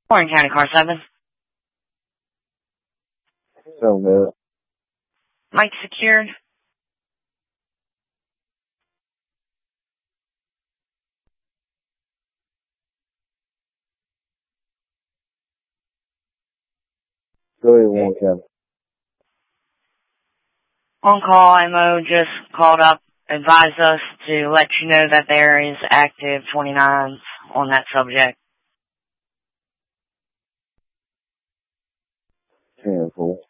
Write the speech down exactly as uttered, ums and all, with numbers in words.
Warren County Car seven. So good. Mic secured. Go ahead, Warren County. On call, M O just called up, advised us to let you know that there is active twenty-nines on that subject. ten four.